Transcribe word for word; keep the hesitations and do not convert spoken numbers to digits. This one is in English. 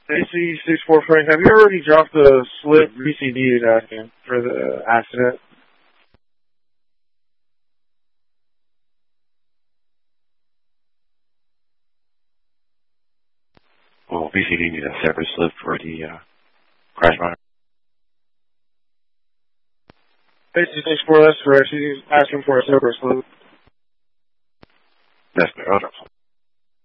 A C six four Frank, have you already dropped the slip B C D is asking for the accident? Well, B C D needs a separate slip for the uh, crash monitor. A C six four, that's correct. She's asking for a separate slip. That's the other.